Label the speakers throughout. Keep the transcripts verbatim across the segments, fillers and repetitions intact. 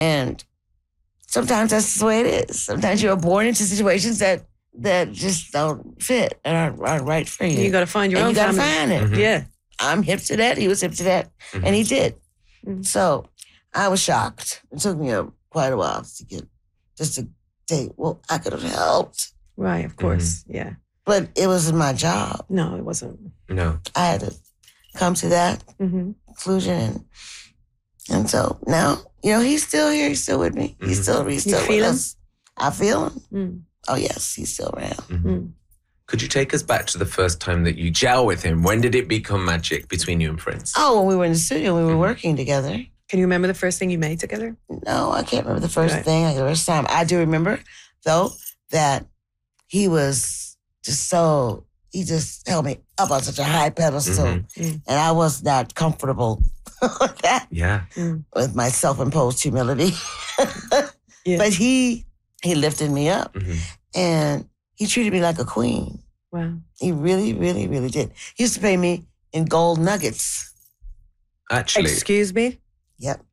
Speaker 1: And sometimes that's the way it is. Sometimes you're born into situations that that just don't fit and aren't, aren't right for you.
Speaker 2: You got to find your
Speaker 1: and
Speaker 2: own
Speaker 1: you got to
Speaker 2: family.
Speaker 1: find it.
Speaker 2: Mm-hmm. Yeah.
Speaker 1: I'm hip to that. He was hip to that. Mm-hmm. And he did. Mm-hmm. So I was shocked. It took me a, quite a while to get, just to think, well, I could have helped.
Speaker 2: Right, of course. Mm-hmm. Yeah.
Speaker 1: But it wasn't my job.
Speaker 2: No, it wasn't.
Speaker 3: No.
Speaker 1: I had to come to that mm-hmm. conclusion. And, and so now, you know, he's still here. He's still with me. Mm-hmm. He's still, he's still
Speaker 2: you feel
Speaker 1: with
Speaker 2: him?
Speaker 1: us. I feel him.
Speaker 2: Mm.
Speaker 1: Oh, yes, he's still around.
Speaker 3: Mm-hmm. Mm. Could you take us back to the first time that you gel with him? When did it become magic between you and Prince?
Speaker 1: Oh, when we were in the studio, we were mm-hmm. working together.
Speaker 2: Can you remember the first thing you made together?
Speaker 1: No, I can't remember the first
Speaker 2: right.
Speaker 1: thing, the first time. I do remember, though, that he was just so, he just held me up on such a high pedestal. Mm-hmm. Mm. And I was not comfortable with that.
Speaker 3: Yeah.
Speaker 1: Mm. With my self-imposed humility. yeah. But he, he lifted me up. Mm-hmm. And he treated me like a queen.
Speaker 2: Wow.
Speaker 1: He really, really, really did. He used to pay me in gold nuggets.
Speaker 3: Actually.
Speaker 2: Excuse me?
Speaker 1: Yep.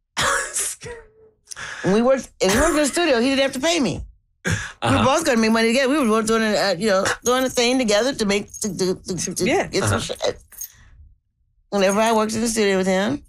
Speaker 1: When we worked, and we worked in the studio, he didn't have to pay me. Uh-huh. We were both going to make money together. We were both doing, a, uh, you know, doing a thing together to make, to, to, to, to
Speaker 2: yeah.
Speaker 1: get
Speaker 3: uh-huh.
Speaker 1: some shit. Whenever I worked in the studio with him,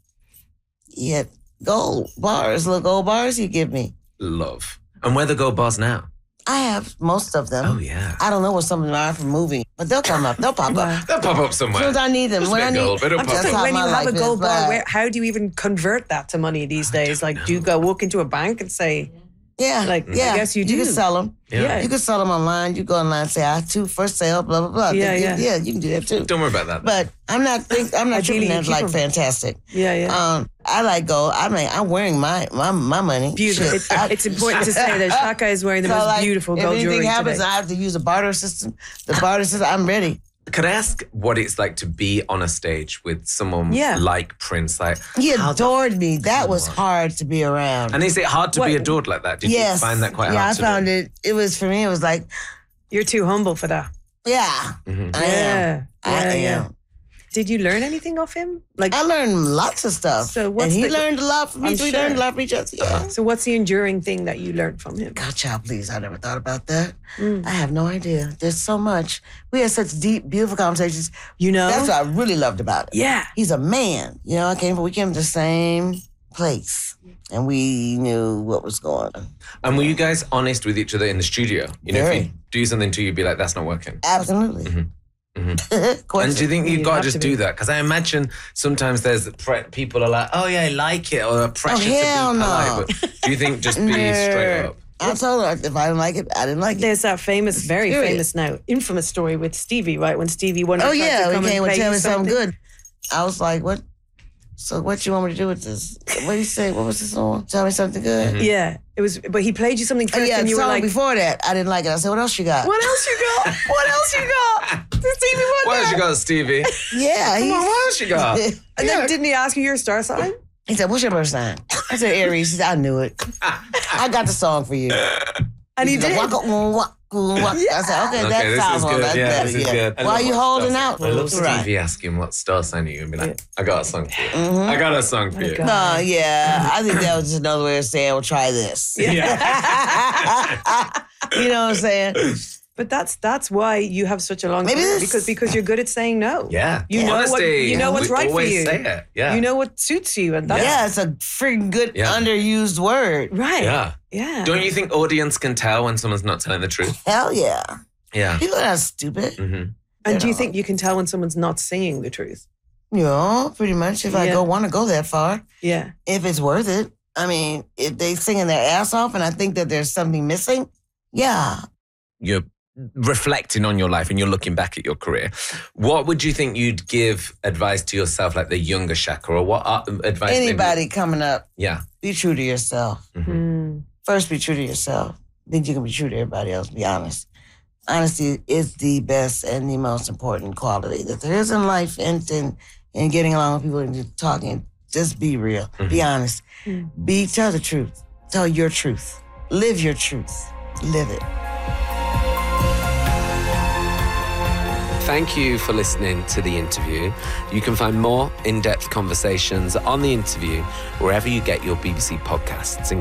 Speaker 1: he had gold bars, little gold bars he'd give me.
Speaker 3: Love. And where are the gold bars now?
Speaker 1: I have most of them.
Speaker 3: Oh, yeah.
Speaker 1: I don't know what some of them are from moving, but they'll come up. They'll pop up.
Speaker 3: They'll pop up somewhere.
Speaker 1: As soon as I need them.
Speaker 3: Just
Speaker 1: when I need,
Speaker 3: gold,
Speaker 2: I'm just saying, when you have a gold bar, where, how do you even convert that to money these days? Like, do you go walk into a bank and say,
Speaker 1: yeah,
Speaker 2: like,
Speaker 1: yeah.
Speaker 2: I guess you do.
Speaker 1: You can sell them.
Speaker 3: Yeah.
Speaker 2: yeah.
Speaker 1: You can sell them online. You go online and say, I have two for sale, blah, blah, blah.
Speaker 2: Yeah,
Speaker 1: they,
Speaker 2: yeah.
Speaker 1: Yeah, you can do that too.
Speaker 3: Don't worry about that.
Speaker 1: But I'm not think, I'm not treating that like them. Fantastic.
Speaker 2: Yeah, yeah.
Speaker 1: Um, I like gold. I mean, I'm wearing my my, my money.
Speaker 2: Beautiful. It,
Speaker 1: I,
Speaker 2: it's important to say that Chaka is wearing the
Speaker 1: so
Speaker 2: most
Speaker 1: like,
Speaker 2: beautiful gold
Speaker 1: jewelry. If anything happens,
Speaker 2: today.
Speaker 1: I have to use a barter system. The barter system, I'm ready.
Speaker 3: Could I ask what it's like to be on a stage with someone
Speaker 2: yeah.
Speaker 3: like Prince? Like
Speaker 1: he adored me. That was hard to be around.
Speaker 3: And is it hard to
Speaker 2: what?
Speaker 3: be adored like that? Did
Speaker 1: yes.
Speaker 3: you find that quite
Speaker 1: yeah,
Speaker 3: hard?
Speaker 1: Yeah, I found do? it. It was for me. It was like
Speaker 2: you're too humble for that.
Speaker 1: Yeah,
Speaker 3: mm-hmm.
Speaker 1: I
Speaker 2: yeah.
Speaker 1: am.
Speaker 2: Yeah,
Speaker 1: I
Speaker 2: yeah.
Speaker 1: am.
Speaker 2: Did you learn anything off him? Like
Speaker 1: I learned lots of stuff.
Speaker 2: So what's
Speaker 1: and he
Speaker 2: the,
Speaker 1: learned a lot from me.
Speaker 2: I'm
Speaker 1: We
Speaker 2: sure.
Speaker 1: learned a lot from each other. Yeah.
Speaker 2: So what's the enduring thing that you learned from him?
Speaker 1: God, child, please. I never thought about that. Mm. I have no idea. There's so much. We had such deep, beautiful conversations.
Speaker 2: You know?
Speaker 1: That's what I really loved about it.
Speaker 2: Yeah.
Speaker 1: He's a man. You know, I came from, we came from the same place. And we knew what was going on.
Speaker 3: And were you guys honest with each other in the studio? You know,
Speaker 1: Very.
Speaker 3: if you do something to you, you'd be like, that's not working.
Speaker 1: Absolutely.
Speaker 3: Mm-hmm. Mm-hmm. And do you think you've
Speaker 2: You'd
Speaker 3: got to
Speaker 2: have
Speaker 3: just
Speaker 2: to
Speaker 3: do
Speaker 2: be.
Speaker 3: that? Because I imagine sometimes there's pre- people are like, oh yeah, I like it, or a pressure
Speaker 1: Oh,
Speaker 3: to be
Speaker 1: hell no.
Speaker 3: polite. But do you think just be straight up?
Speaker 1: I told her if I didn't like it, I didn't like it.
Speaker 2: There's that famous, very
Speaker 1: Period.
Speaker 2: famous now, infamous story with Stevie, right? When Stevie Wonder
Speaker 1: Oh
Speaker 2: tried
Speaker 1: yeah,
Speaker 2: to come
Speaker 1: he came
Speaker 2: and
Speaker 1: and
Speaker 2: play
Speaker 1: tell
Speaker 2: you
Speaker 1: me something
Speaker 2: something
Speaker 1: good. I was like, what? So what you want me to do with this? What do you say? What was the song? Tell me something good.
Speaker 3: Mm-hmm.
Speaker 2: Yeah, it was. But he played you something
Speaker 1: Oh,
Speaker 2: first,
Speaker 1: yeah,
Speaker 2: and
Speaker 1: the
Speaker 2: you were
Speaker 1: song
Speaker 2: like,
Speaker 1: before that, I didn't like it. I said, what else you got?
Speaker 2: "What else you got? What else you got?" Stevie Wonder.
Speaker 3: What else you got, Stevie?
Speaker 1: Yeah.
Speaker 3: Come
Speaker 1: he-
Speaker 3: on, what else you got?
Speaker 2: And then didn't he ask you your star sign?
Speaker 1: He said, what's your birth sign? I said, Aries. He said, I knew it. I got the song for you.
Speaker 2: And he
Speaker 1: said,
Speaker 2: did.
Speaker 1: "Waka, waka, waka." I said, okay,
Speaker 3: Okay,
Speaker 1: that
Speaker 3: this
Speaker 1: sounds
Speaker 3: is
Speaker 1: all
Speaker 3: good.
Speaker 1: that's
Speaker 3: Yeah,
Speaker 1: better.
Speaker 3: this is
Speaker 1: yeah.
Speaker 3: good. I
Speaker 1: Why
Speaker 3: love
Speaker 1: are you
Speaker 3: what
Speaker 1: holding
Speaker 3: star
Speaker 1: out?
Speaker 3: sign- I love
Speaker 1: Right.
Speaker 3: Stevie asking what star sign are you and be like, I got a song for you.
Speaker 1: Mm-hmm.
Speaker 3: I got a song for you.
Speaker 2: God.
Speaker 1: No, yeah. I think that was just another way of saying, well, try this.
Speaker 3: Yeah.
Speaker 1: You know what I'm saying?
Speaker 2: But that's that's why you have such a long
Speaker 1: Maybe
Speaker 2: career,
Speaker 1: this-
Speaker 2: because because you're good at saying no.
Speaker 3: Yeah.
Speaker 2: You know
Speaker 3: Honesty.
Speaker 2: what you know what's
Speaker 3: We
Speaker 2: right for
Speaker 3: always
Speaker 2: you.
Speaker 3: say it. Yeah.
Speaker 2: You know what suits you, and that's
Speaker 1: Yeah, it's a freaking good
Speaker 3: Yeah.
Speaker 1: underused word.
Speaker 2: right.
Speaker 3: Yeah.
Speaker 2: Yeah.
Speaker 3: Don't you think audience can tell when someone's not telling the truth?
Speaker 1: Hell yeah.
Speaker 3: Yeah.
Speaker 1: People are not stupid.
Speaker 3: Mm-hmm.
Speaker 2: And do you
Speaker 1: know.
Speaker 2: think you can tell when someone's not saying the truth?
Speaker 1: You know, pretty much if I
Speaker 2: Yeah.
Speaker 1: go want to go that far,
Speaker 2: Yeah.
Speaker 1: if it's worth it. I mean, if they singing their ass off and I think that there's something missing, yeah.
Speaker 3: You're reflecting on your life and you're looking back at your career. What would you think you'd give advice to yourself, like the younger Chaka, or what uh, advice? maybe-
Speaker 1: Anybody coming up,
Speaker 3: Yeah.
Speaker 1: be true to yourself.
Speaker 3: Mm-hmm.
Speaker 2: Mm.
Speaker 1: First, be true to yourself. Then you can be true to everybody else, be honest. Honesty is the best and the most important quality that there is in life, and in, in getting along with people and just talking. Just be real.
Speaker 3: Mm-hmm.
Speaker 1: Be honest.
Speaker 2: Mm.
Speaker 1: Be, tell the truth. Tell your truth. Live your truth. Live it.
Speaker 3: thank you for listening to the interview. You can find more in-depth conversations on the interview wherever you get your B B C podcasts,